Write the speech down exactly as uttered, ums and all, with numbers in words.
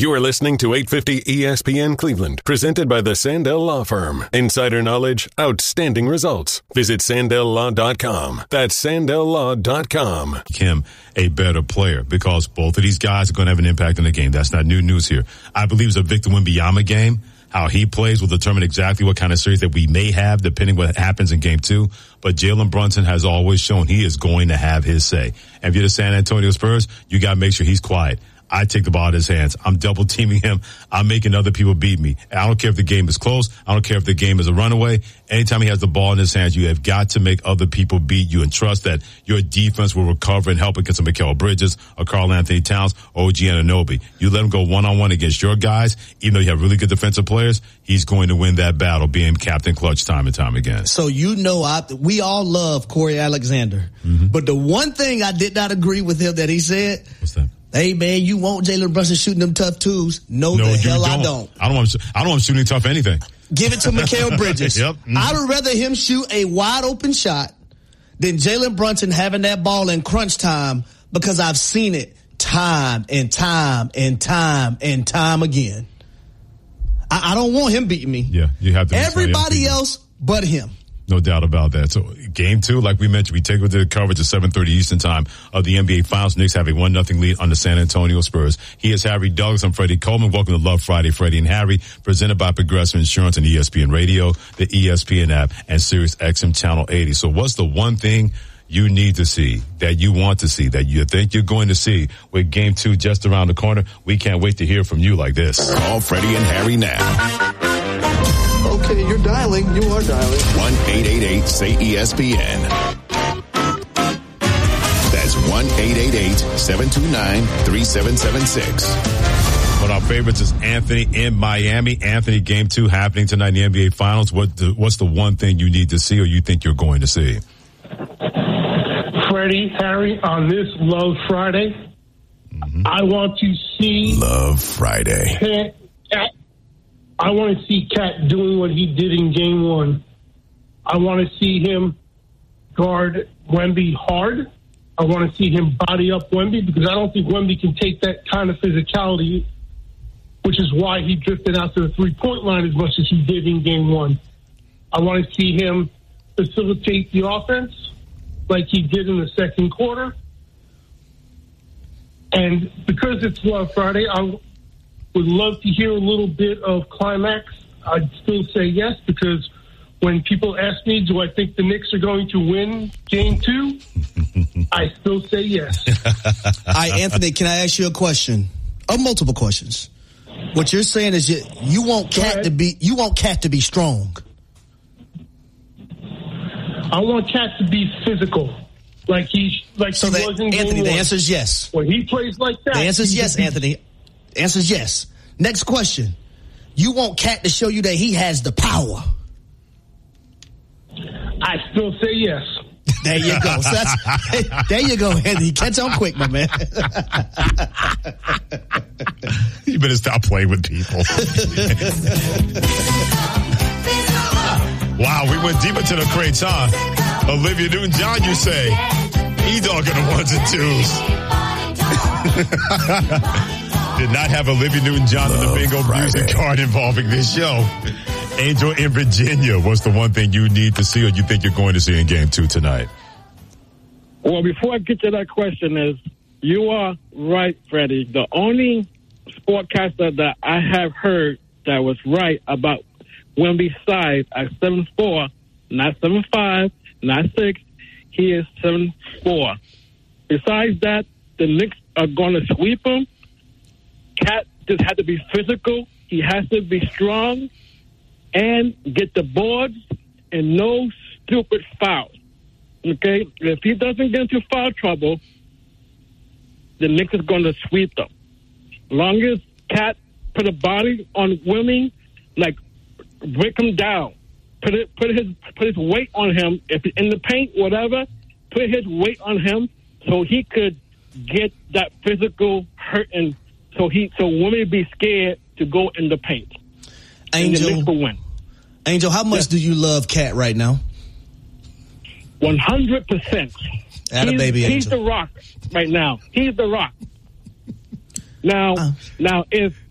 You are listening to eight fifty E S P N Cleveland, presented by the Sandell Law Firm. Insider knowledge, outstanding results. Visit Sandell Law dot com. That's Sandell Law dot com. Him a better player because both of these guys are going to have an impact in the game. That's not new news here. I believe it's a Victor Wembanyama game. How he plays will determine exactly what kind of series that we may have, depending what happens in game two. But Jalen Brunson has always shown he is going to have his say. And if you're the San Antonio Spurs, you got to make sure he's quiet. I take the ball out of his hands. I'm double teaming him. I'm making other people beat me. I don't care if the game is close. I don't care if the game is a runaway. Anytime he has the ball in his hands, you have got to make other people beat you and trust that your defense will recover and help against a Mikal Bridges or Karl Anthony Towns or O G Anunoby. You let him go one-on-one against your guys, even though you have really good defensive players, he's going to win that battle being Captain Clutch time and time again. So you know, I, we all love Corey Alexander. Mm-hmm. But the one thing I did not agree with him that he said. What's that? Hey man, you want Jalen Brunson shooting them tough twos? No, no the hell don't. I don't. I don't want. I don't want him shooting tough anything. Give it to Mikal Bridges. Yep. Mm-hmm. I'd rather him shoot a wide open shot than Jalen Brunson having that ball in crunch time, because I've seen it time and time and time and time again. I, I don't want him beating me. Yeah, you have to. Everybody else but him. No doubt about that. So game two, like we mentioned, we take with the coverage at seven thirty Eastern time of the N B A Finals. Knicks have a one nothing lead on the San Antonio Spurs. He is Harry Douglas. I'm Freddie Coleman. Welcome to Love Friday, Freddie and Harry, presented by Progressive Insurance and E S P N Radio, the E S P N app, and Sirius X M Channel eighty. So what's the one thing you need to see, that you want to see, that you think you're going to see with game two just around the corner? We can't wait to hear from you like this. Call Freddie and Harry now. Okay, you're dialing. You are dialing. one eight eight eight say E S P N. That's one eight eight eight seven two nine three seven seven six. One of our favorites is Anthony in Miami. Anthony, game two happening tonight in the N B A Finals. What the, what's the one thing you need to see or you think you're going to see? Freddie, Harry, on this Love Friday, mm-hmm. I want to see Love Friday. Cat, Cat, I want to see Cat doing what he did in game one. I want to see him guard Wemby hard. I want to see him body up Wemby, because I don't think Wemby can take that kind of physicality, which is why he drifted out to the three-point line as much as he did in game one. I want to see him facilitate the offense like he did in the second quarter. And because it's Love Friday, I would love to hear a little bit of climax. I'd still say yes, because when people ask me, do I think the Knicks are going to win game two? I still say yes. All right, Anthony, can I ask you a question? Or multiple questions. What you're saying is you, you want Cat to be you want Cat to be strong. I want Cat to be physical, like he like so he that, was in Anthony, game the one. answer is yes. When he plays like that, the answer is yes, Anthony. The answer is yes. Next question: you want Cat to show you that he has the power? I still say yes. There you go. So that's, there you go, Anthony. Catch on quick, my man. You better stop playing with people. Wow, we went deep into the crates, huh? Olivia Newton-John, you say. E-Dog in the ones and twos. Did not have Olivia Newton-John in the bingo Friday. Music card involving this show. Angel in Virginia, what's the one thing you need to see or you think you're going to see in game two tonight? Well, before I get to that question is, you are right, Freddie. The only sportcaster that I have heard that was right about Wemby's size at seven four, not seven five, not six, he is seven four. Besides that, the Knicks are going to sweep him. Cat just had to be physical. He has to be strong and get the boards and no stupid fouls. Okay? If he doesn't get into foul trouble, the Knicks is going to sweep them. As long as Cat put a body on Wemby, like break him down, put it, put his put his weight on him. If in the paint, whatever, put his weight on him so he could get that physical hurting. So he so Wemby be scared to go in the paint. Angel, and the Knicks will win. Angel, how much yes. do you love Cat right now? One hundred percent. Atta baby, He's Angel. the rock right now. He's the rock. Now, uh. now if